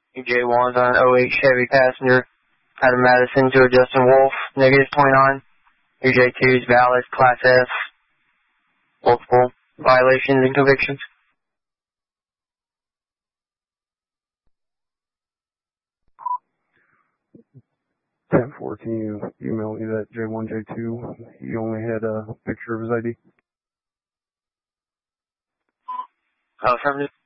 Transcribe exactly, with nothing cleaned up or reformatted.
J one's on oh eight Chevy passenger out of Madison to a Justin Wolf, negative twenty-nine. Your J two's valid, Class F, multiple violations and convictions. ten four, can you email me that J one, J two? He only had a picture of his I D. Oh, affirmative.